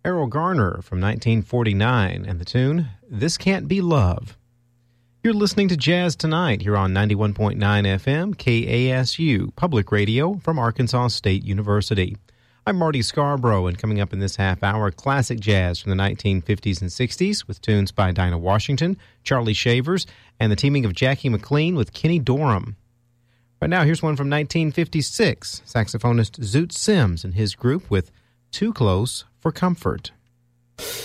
Errol Garner from 1949, and the tune, This Can't Be Love. You're listening to Jazz Tonight here on 91.9 FM KASU, public radio from Arkansas State University. I'm Marty Scarborough, and coming up in this half hour, classic jazz from the 1950s and 60s with tunes by Dinah Washington, Charlie Shavers, and the teaming of Jackie McLean with Kenny Dorham. Right now, here's one from 1956, saxophonist Zoot Sims and his group with Too Close for Comfort.